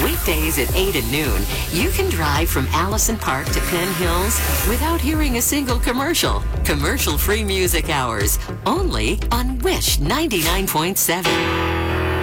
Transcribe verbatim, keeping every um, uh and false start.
Weekdays at eight and noon, you can drive from Allison Park to Penn Hills without hearing a single commercial. Commercial-free music hours, only on Wish ninety-nine point seven.